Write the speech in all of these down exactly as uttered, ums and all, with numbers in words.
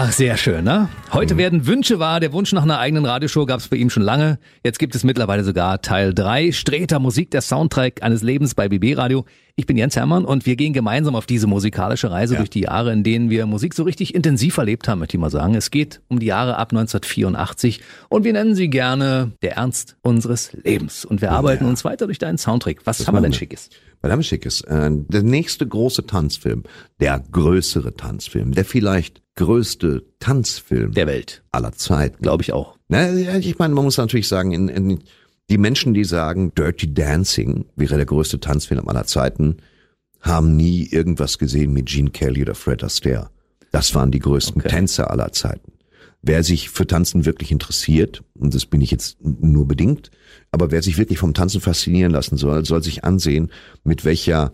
Ach, sehr schön, ne? Heute mhm. werden Wünsche wahr. Der Wunsch nach einer eigenen Radioshow gab es bei ihm schon lange. Jetzt gibt es mittlerweile sogar Teil drei. Streter Musik, der Soundtrack eines Lebens bei B B Radio. Ich bin Jens Hermann und wir gehen gemeinsam auf diese musikalische Reise ja. durch die Jahre, in denen wir Musik so richtig intensiv erlebt haben, möchte ich mal sagen. Es geht um die Jahre ab neunzehnhundertvierundachtzig und wir nennen sie gerne der Ernst unseres Lebens. Und wir ja. arbeiten uns weiter durch deinen Soundtrack. Was das haben wir denn Schickes? Was haben wir Schickes? Äh, der nächste große Tanzfilm, der größere Tanzfilm, der vielleicht größte Tanzfilm der Welt aller Zeiten. Glaube ich auch. Na, ich meine, man muss natürlich sagen, in, in die Menschen, die sagen, Dirty Dancing wäre der größte Tanzfilm aller Zeiten, haben nie irgendwas gesehen mit Gene Kelly oder Fred Astaire. Das waren die größten okay. Tänzer aller Zeiten. Wer sich für Tanzen wirklich interessiert, und das bin ich jetzt nur bedingt, aber wer sich wirklich vom Tanzen faszinieren lassen soll, soll sich ansehen, mit welcher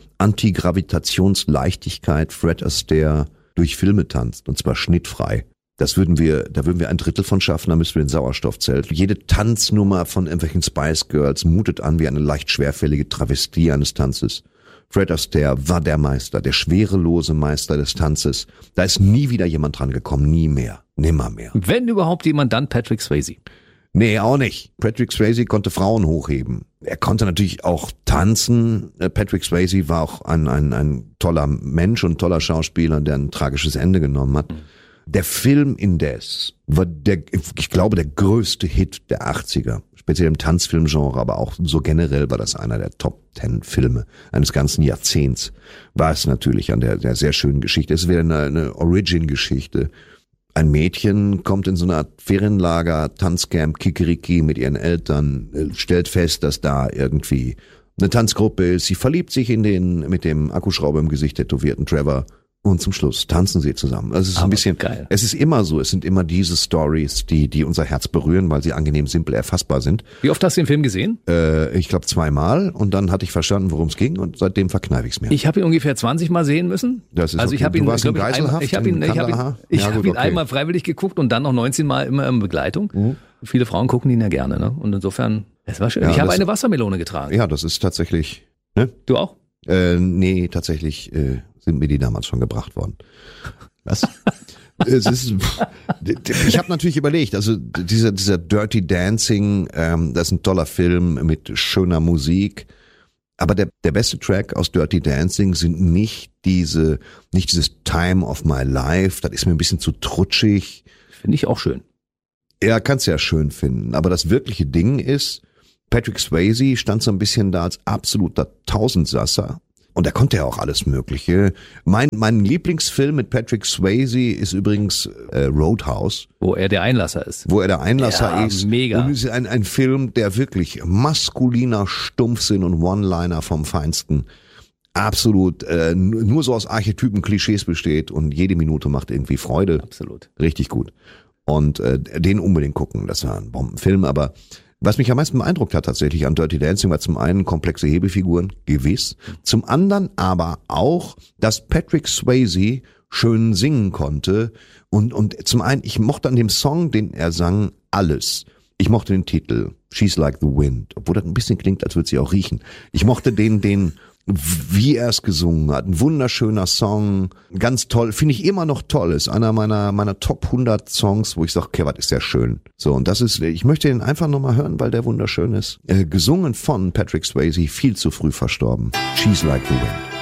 Antigravitationsleichtigkeit Fred Astaire durch Filme tanzt, und zwar schnittfrei. Das würden wir, da würden wir ein Drittel von schaffen, da müssen wir ein Sauerstoffzelt. Jede Tanznummer von irgendwelchen Spice Girls mutet an wie eine leicht schwerfällige Travestie eines Tanzes. Fred Astaire war der Meister, der schwerelose Meister des Tanzes. Da ist nie wieder jemand dran gekommen, nie mehr, nimmer mehr. Wenn überhaupt jemand, dann Patrick Swayze. Nee, auch nicht. Patrick Swayze konnte Frauen hochheben. Er konnte natürlich auch tanzen. Patrick Swayze war auch ein, ein, ein toller Mensch und toller Schauspieler, der ein tragisches Ende genommen hat. Der Film indes war der, ich glaube, der größte Hit der achtziger. Speziell im Tanzfilmgenre, aber auch so generell war das einer der Top Ten Filme eines ganzen Jahrzehnts. War es natürlich an der, der sehr schönen Geschichte. Es wäre eine, eine Origin-Geschichte. Ein Mädchen kommt in so eine Art Ferienlager, Tanzcamp, Kikeriki mit ihren Eltern, stellt fest, dass da irgendwie eine Tanzgruppe ist. Sie verliebt sich in den mit dem Akkuschrauber im Gesicht tätowierten Trevor. Und zum Schluss tanzen sie zusammen. Also es ist Aber ein bisschen, geil. Es ist immer so, es sind immer diese Stories, die die unser Herz berühren, weil sie angenehm simpel erfassbar sind. Wie oft hast du den Film gesehen? Äh, ich glaube zweimal und dann hatte ich verstanden, worum es ging und seitdem verkneife ich es mir. Ich habe ihn ungefähr zwanzig Mal sehen müssen. Das ist also okay. ich habe ihn, du warst in ich, Geiselhaft ich habe ihn, ich habe ihn, ich ja, hab gut, ihn okay. einmal freiwillig geguckt und dann noch neunzehn Mal immer in Begleitung. Mhm. Viele Frauen gucken ihn ja gerne, ne? Und insofern, es war schön. Ja, ich habe das, eine Wassermelone getragen. Ja, das ist tatsächlich. Ne? Du auch? Äh, nee, tatsächlich äh, sind mir die damals schon gebracht worden. Was? Es ist, ich habe natürlich überlegt, also dieser dieser Dirty Dancing, ähm, das ist ein toller Film mit schöner Musik, aber der der beste Track aus Dirty Dancing sind nicht diese, nicht dieses Time of My Life, das ist mir ein bisschen zu trutschig. Finde ich auch schön. Ja, kannst ja schön finden, aber das wirkliche Ding ist, Patrick Swayze stand so ein bisschen da als absoluter Tausendsasser. Und er konnte ja auch alles Mögliche. Mein mein Lieblingsfilm mit Patrick Swayze ist übrigens äh, Roadhouse. Wo er der Einlasser ist. Wo er der Einlasser ja, ist. Mega. Und es ist ein, ein Film, der wirklich maskuliner Stumpfsinn und One-Liner vom Feinsten absolut äh, nur so aus Archetypen, Klischees besteht und jede Minute macht irgendwie Freude. Absolut. Richtig gut. Und äh, den unbedingt gucken. Das war ein Bombenfilm, aber was mich am meisten beeindruckt hat tatsächlich an Dirty Dancing war zum einen komplexe Hebefiguren, gewiss. Zum anderen aber auch, dass Patrick Swayze schön singen konnte. Und, und zum einen, ich mochte an dem Song, den er sang, alles. Ich mochte den Titel, She's Like the Wind, obwohl das ein bisschen klingt, als würde sie auch riechen. Ich mochte den, den, wie er es gesungen hat. Ein wunderschöner Song, ganz toll, finde ich immer noch toll. Ist einer meiner meiner Top hundert Songs, wo ich sage, okay, was ist der schön. So, und das ist, ich möchte den einfach nochmal hören, weil der wunderschön ist. Äh, gesungen von Patrick Swayze, viel zu früh verstorben. She's Like the Wind.